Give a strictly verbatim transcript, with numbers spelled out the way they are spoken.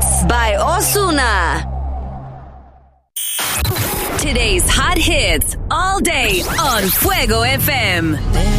Hits by Ozuna. Today's hot hits all day on Fuego F M.